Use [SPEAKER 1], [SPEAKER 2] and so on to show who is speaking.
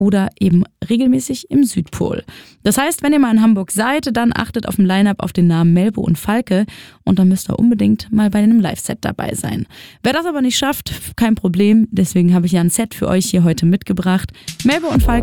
[SPEAKER 1] oder eben regelmäßig im Südpol. Das heißt, wenn ihr mal in Hamburg seid, dann achtet auf dem Line-Up auf den Namen Melbo und Falke und dann müsst ihr unbedingt mal bei einem Live-Set dabei sein. Wer das aber nicht schafft, kein Problem, deswegen habe ich ja ein Set für euch hier heute mitgebracht. Melbo und Falke